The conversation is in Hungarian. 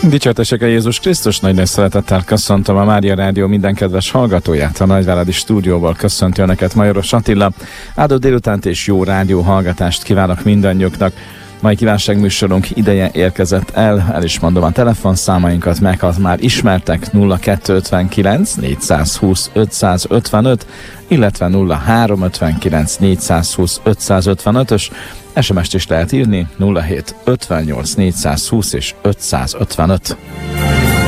Dicsértesek a Jézus Krisztus, nagy szeretettel köszöntöm a Mária Rádió minden kedves hallgatóját. A Nagyváradi stúdióból köszönti önöket Majoros Attila. Áldott délutánt és jó rádió hallgatást kívánok mindannyiuknak. Mai kívánságműsorunk ideje érkezett el is mondom a telefonszámainkat, meg ha már ismertek, 0259 420 555, illetve 0359 420 555-ös, SMS-t is lehet írni 07 58 420 és 555.